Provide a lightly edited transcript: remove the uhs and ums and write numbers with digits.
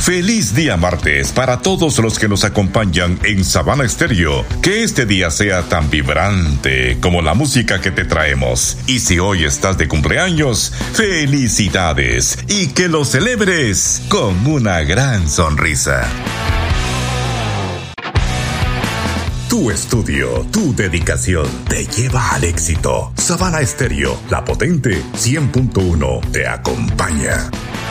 Feliz día martes para todos los que nos acompañan en Sabana Estéreo. Que este día sea tan vibrante como la música que te traemos. Y si hoy estás de cumpleaños, felicidades y que lo celebres con una gran sonrisa. Tu estudio, tu dedicación te lleva al éxito. Sabana Estéreo, la potente 100.1 te acompaña.